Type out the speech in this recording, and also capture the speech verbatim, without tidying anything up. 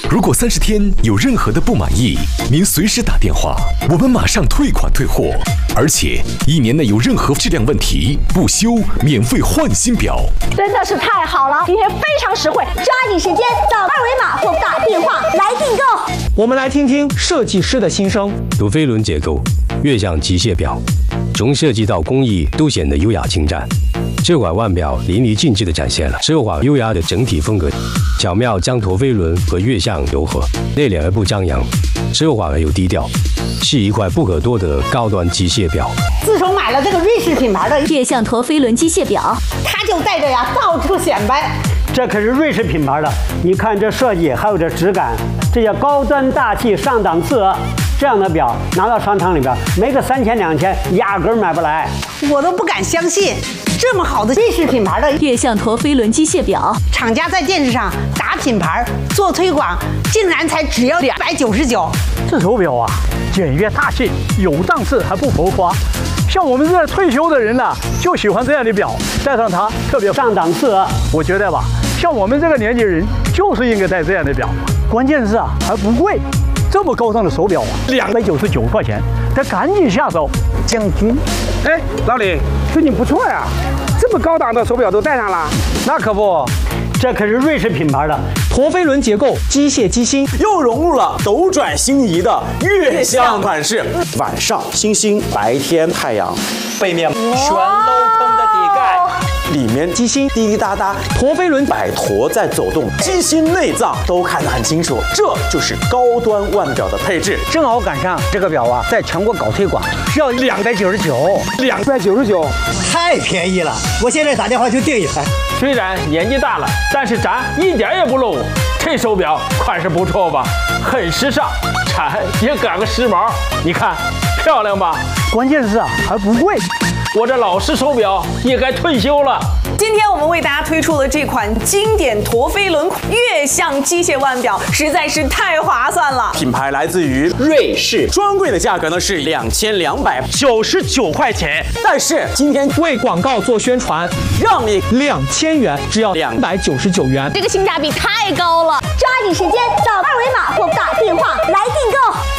如果三十天有任何的不满意，您随时打电话，我们马上退款退货，而且一年内有任何质量问题，不修免费换新表。 真的是太好了，今天非常实惠，抓紧时间扫二维码或打电话来订购。 我们来听听设计师的心声。 陀飞轮结构，越像机械表，从设计到工艺都显得优雅精湛。这款腕表淋漓尽致地展现了奢华优雅的整体风格，巧妙将陀飞轮和月相柔合，内敛而不张扬，奢华而又低调，是一块不可多得高端机械表。 自从买了这个瑞士品牌的月相陀飞轮机械表， 它就带着呀到处显摆。 这可是瑞士品牌的，你看这设计还有这质感，这叫高端大气上档次。这样的表拿到商场里边，没个三千两千，压根儿买不来。 我都不敢相信，这么好的瑞士品牌的月相陀飞轮机械表， 厂家在电视上打品牌做推广，竟然才只要两百九十九。 这手表啊，简约大气，有档次还不浮夸。像我们这退休的人呢、啊，就喜欢这样的表，戴上它特别上档次。我觉得吧，像我们这个年纪人，就是应该戴这样的表。关键是啊，还不贵。这么高档的手表啊，两百九十九块钱，得赶紧下手。将军， 哎，老李，最近不错呀，这么高档的手表都戴上了。 那可不，这可是瑞士品牌的陀飞轮结构，机械机芯， 又融入了斗转星移的月相款式。晚上星星，白天太阳，背面全镂空的底盖。里面机芯滴滴答答， 陀飞轮摆陀在走动，机芯内脏都看得很清楚，这就是高端腕表的配置。 正好赶上这个表啊，在全国搞推广，只要两百九十九， 两百九十九， 太便宜了！我现在打电话就订一台。 虽然年纪大了，但是咱一点也不 low。这手表款式不错吧？很时尚，咱也赶个时髦。你看，漂亮吧？ 关键是啊，还不贵。 我这老式手表也该退休了。 今天我们为大家推出的这款经典陀飞轮月相机械腕表，实在是太划算了。 品牌来自于瑞士，专柜的价格呢是两千两百九十九块钱，但是今天为广告做宣传， 让你两千元只要两百九十九元， 这个性价比太高了！抓紧时间扫二维码或打电话来订购。